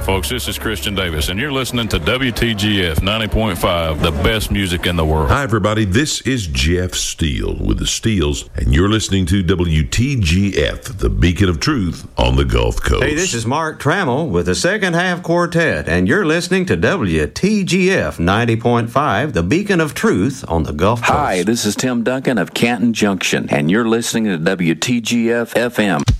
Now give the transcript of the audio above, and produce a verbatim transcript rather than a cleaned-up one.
folks. This is Christian Davis, and you're listening to W T G F ninety point five, the best music in the world. Hi, everybody. This is Jeff Steele with the Steels, and you're listening to W T G F, the beacon of truth on the Gulf Coast. Hey, this is Mark Trammell with the Second Half Quartet, and you're listening to W T G F ninety point five, the beacon of truth on the Gulf Coast. Hi, this is Tim Duncan of Canton Junction, and you're listening to W T G F F M.